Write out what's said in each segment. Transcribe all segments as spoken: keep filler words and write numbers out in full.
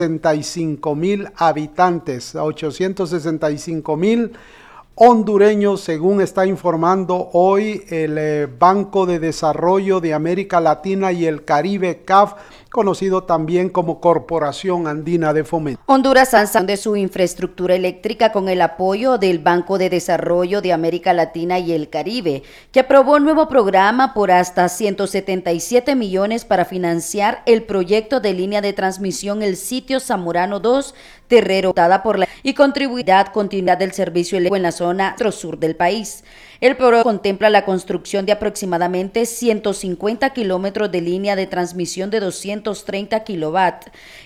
sesenta y cinco mil habitantes, a ochocientos sesenta y cinco mil hondureños, según está informando hoy el eh, Banco de Desarrollo de América Latina y el Caribe, C A F, conocido también como Corporación Andina de Fomento. Honduras lanza de su infraestructura eléctrica con el apoyo del Banco de Desarrollo de América Latina y el Caribe, que aprobó un nuevo programa por hasta ciento setenta y siete millones para financiar el proyecto de línea de transmisión El Sitio Zamorano dos, Terrero, dada por la y contribuirá a continuidad del servicio eléctrico en la zona sur del país. El programa contempla la construcción de aproximadamente ciento cincuenta kilómetros de línea de transmisión de doscientos treinta kilovatios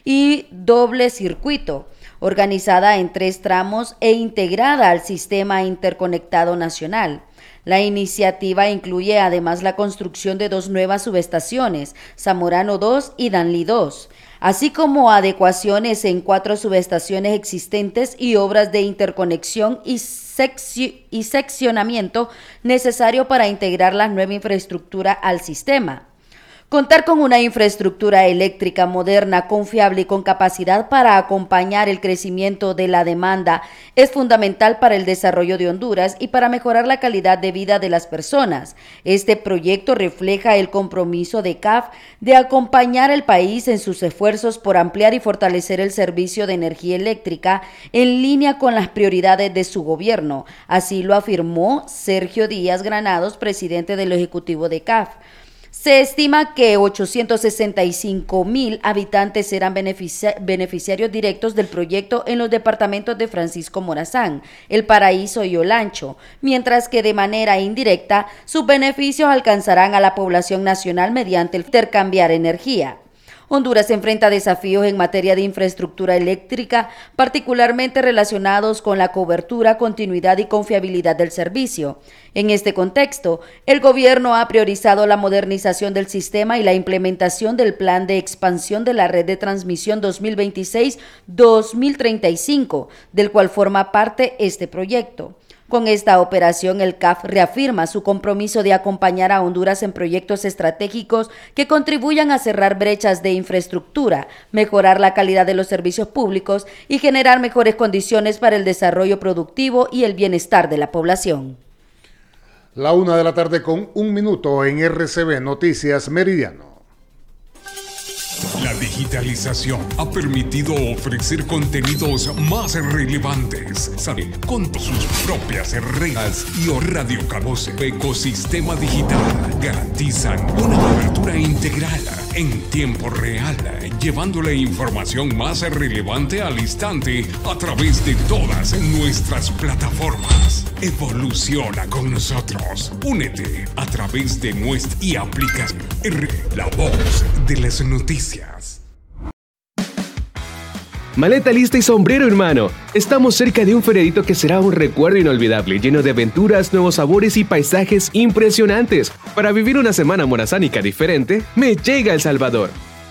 y doble circuito, organizada en tres tramos e integrada al sistema interconectado nacional. La iniciativa incluye además la construcción de dos nuevas subestaciones, Zamorano dos y Danlí dos, así como adecuaciones en cuatro subestaciones existentes y obras de interconexión y, secci- y seccionamiento necesario para integrar la nueva infraestructura al sistema. Contar con una infraestructura eléctrica moderna, confiable y con capacidad para acompañar el crecimiento de la demanda es fundamental para el desarrollo de Honduras y para mejorar la calidad de vida de las personas. Este proyecto refleja el compromiso de C A F de acompañar al país en sus esfuerzos por ampliar y fortalecer el servicio de energía eléctrica en línea con las prioridades de su gobierno. Así lo afirmó Sergio Díaz Granados, presidente del Ejecutivo de C A F. Se estima que ochocientos sesenta y cinco mil habitantes serán beneficia- beneficiarios directos del proyecto en los departamentos de Francisco Morazán, El Paraíso y Olancho, mientras que de manera indirecta sus beneficios alcanzarán a la población nacional mediante el intercambiar energía. Honduras enfrenta desafíos en materia de infraestructura eléctrica, particularmente relacionados con la cobertura, continuidad y confiabilidad del servicio. En este contexto, el gobierno ha priorizado la modernización del sistema y la implementación del Plan de Expansión de la Red de Transmisión dos mil veintiséis a dos mil treinta y cinco, del cual forma parte este proyecto. Con esta operación, el C A F reafirma su compromiso de acompañar a Honduras en proyectos estratégicos que contribuyan a cerrar brechas de infraestructura, mejorar la calidad de los servicios públicos y generar mejores condiciones para el desarrollo productivo y el bienestar de la población. La una de la tarde con un minuto en R C B Noticias Meridiano. La digitalización ha permitido ofrecer contenidos más relevantes, ¿sabe? Con sus propias reglas y Radio Caboce. Ecosistema digital garantizan una cobertura integral en tiempo real, llevando la información más relevante al instante a través de todas nuestras plataformas. Evoluciona con nosotros. Únete a través de nuestra y aplicación. R, la voz de las noticias. Maleta lista y sombrero en mano. Estamos cerca de un feriadito que será un recuerdo inolvidable, lleno de aventuras, nuevos sabores y paisajes impresionantes. Para vivir una semana morazánica diferente, me llega El Salvador.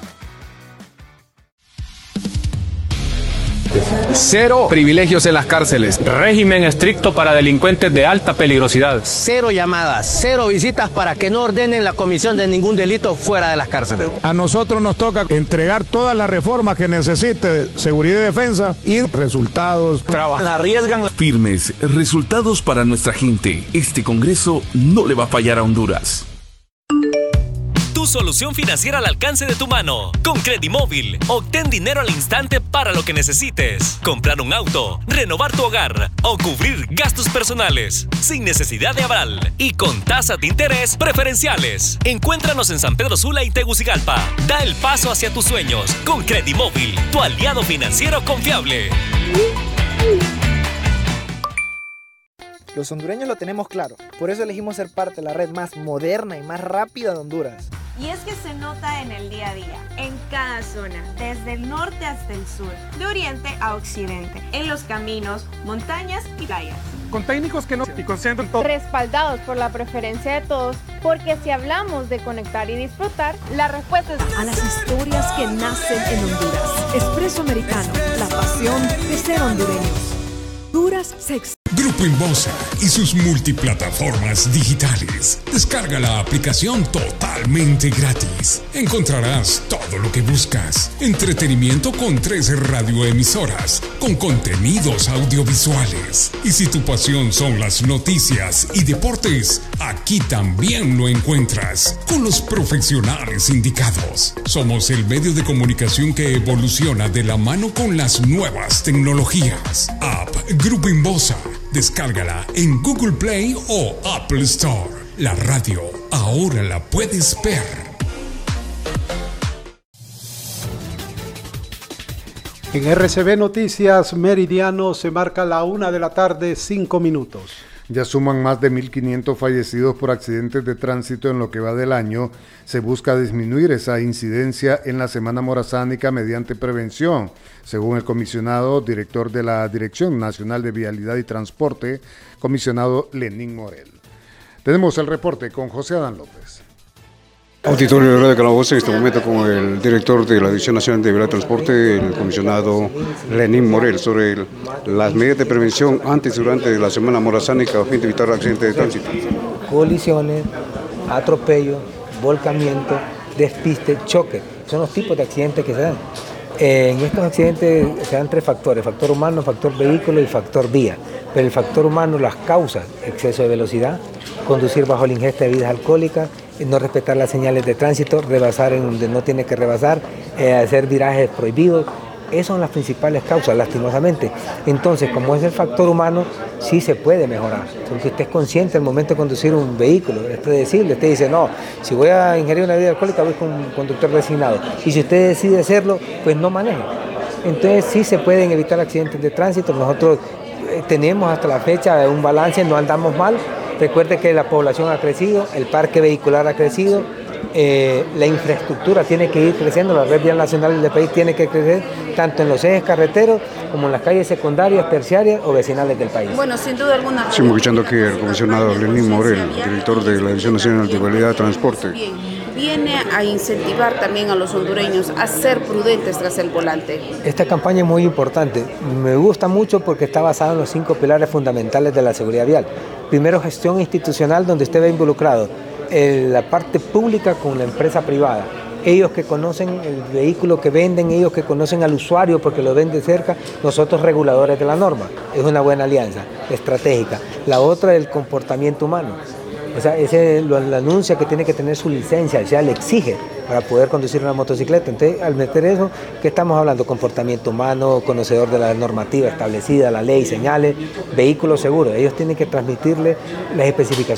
Cero privilegios en las cárceles. Régimen estricto para delincuentes de alta peligrosidad. Cero llamadas, cero visitas para que no ordenen la comisión de ningún delito fuera de las cárceles. A nosotros nos toca entregar todas las reformas que necesite seguridad y defensa y resultados. Trabajan, arriesgan. Firmes resultados para nuestra gente. Este Congreso no le va a fallar a Honduras. Tu solución financiera al alcance de tu mano. Con Credimóvil, obtén dinero al instante para lo que necesites. Comprar un auto, renovar tu hogar o cubrir gastos personales. Sin necesidad de aval y con tasas de interés preferenciales. Encuéntranos en San Pedro Sula y Tegucigalpa. Da el paso hacia tus sueños con Credimóvil, tu aliado financiero confiable. Los hondureños lo tenemos claro, por eso elegimos ser parte de la red más moderna y más rápida de Honduras. Y es que se nota en el día a día, en cada zona, desde el norte hasta el sur, de oriente a occidente, en los caminos, montañas y playas. Con técnicos que no y concentran todo. Respaldados por la preferencia de todos, porque si hablamos de conectar y disfrutar, la respuesta es a las historias que nacen en Honduras. Expreso Americano, la pasión de ser hondureños. Honduras Sex. Grupo Grupo Inbosa y sus multiplataformas digitales. Descarga la aplicación totalmente gratis. Encontrarás todo lo que buscas. Entretenimiento con tres radioemisoras, con contenidos audiovisuales. Y si tu pasión son las noticias y deportes, aquí también lo encuentras, con los profesionales indicados. Somos el medio de comunicación que evoluciona de la mano con las nuevas tecnologías. App Grupo Inbosa. Descárgala en Google Play o Apple Store. La radio ahora la puedes ver. En R C B Noticias Meridiano se marca la una de la tarde, cinco minutos. Ya suman más de mil quinientos fallecidos por accidentes de tránsito en lo que va del año. Se busca disminuir esa incidencia en la Semana Morazánica mediante prevención, según el comisionado director de la Dirección Nacional de Vialidad y Transporte, comisionado Lenín Morel. Tenemos el reporte con José Adán López. Auditorio de Radio Calabozo, en este momento con el director de la Dirección Nacional de Vialidad y Transporte, el comisionado Lenín Morel, sobre el, las medidas de prevención antes y durante la Semana Morazánica a fin de evitar accidentes de tránsito. Colisiones, atropellos, volcamiento, despiste, choque. Son los tipos de accidentes que se dan. En estos accidentes se dan tres factores: factor humano, factor vehículo y factor vía. Pero el factor humano, las causas: exceso de velocidad, conducir bajo la ingesta de bebidas alcohólicas, no respetar las señales de tránsito, rebasar en donde no tiene que rebasar, eh, hacer virajes prohibidos. Esas son las principales causas, lastimosamente. Entonces, como es el factor humano, sí se puede mejorar. Porque usted es consciente al momento de conducir un vehículo, es predecible. Usted dice, no, si voy a ingerir una bebida alcohólica, voy con un conductor resignado. Y si usted decide hacerlo, pues no maneje. Entonces, sí se pueden evitar accidentes de tránsito. Nosotros eh, tenemos hasta la fecha un balance, no andamos mal. Recuerde que la población ha crecido, el parque vehicular ha crecido, eh, la infraestructura tiene que ir creciendo, la red vial nacional del país tiene que crecer tanto en los ejes carreteros como en las calles secundarias, terciarias o vecinales del país. Bueno, sin duda alguna. Estamos escuchando aquí al comisionado Lenín Morel, director de la Dirección Nacional de Vialidad y Transporte. Viene a incentivar también a los hondureños a ser prudentes tras el volante. Esta campaña es muy importante. Me gusta mucho porque está basada en los cinco pilares fundamentales de la seguridad vial. Primero, gestión institucional, donde usted ve involucrado en la parte pública con la empresa privada. Ellos que conocen el vehículo que venden, ellos que conocen al usuario porque lo ven de cerca, nosotros reguladores de la norma. Es una buena alianza estratégica. La otra, el comportamiento humano. O sea, ese lo, lo anuncia que tiene que tener su licencia, o sea, le exige para poder conducir una motocicleta. Entonces, al meter eso, ¿qué estamos hablando? Comportamiento humano, conocedor de la normativa establecida, la ley, señales, vehículo seguro. Ellos tienen que transmitirle las especificaciones